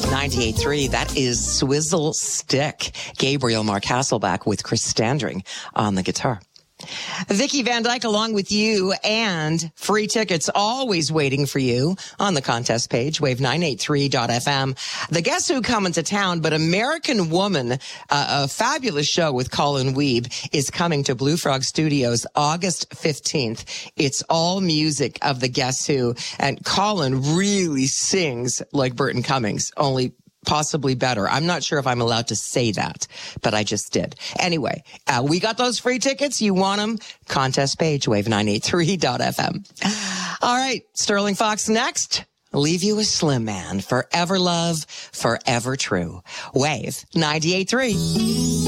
98.3, that is Swizzle Stick. Gabriel Mark Hasselback with Chris Standring on the guitar. Vicky Van Dyke along with you, and free tickets always waiting for you on the contest page, wave983.fm. The Guess Who coming to town, but American Woman, a fabulous show with Colin Weeb, is coming to Blue Frog Studios August 15th. It's all music of the Guess Who, and Colin really sings like Burton Cummings, only possibly better. I'm not sure if I'm allowed to say that, but I just did. Anyway, we got those free tickets. You want them? Contest page, wave983.fm. All right, Sterling Fox next. Leave you with Slim Man. Forever love, forever true. Wave 98.3.